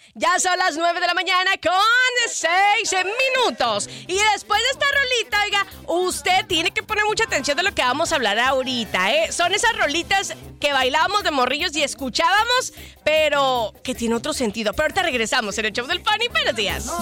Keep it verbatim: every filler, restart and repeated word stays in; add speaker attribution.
Speaker 1: Ya son las nueve de la mañana con seis minutos. Y después de esta rolita, oiga, usted tiene que poner mucha atención de lo que vamos a hablar ahorita, ¿eh? Son esas rolitas que bailábamos de morrillos y escuchábamos, pero que tiene otro sentido. Pero ahorita regresamos en el show del Pan y buenos días.